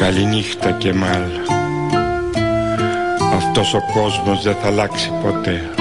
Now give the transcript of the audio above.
Καληνύχτα Κεμάλ. Αυτός ο κόσμος δεν θα αλλάξει ποτέ.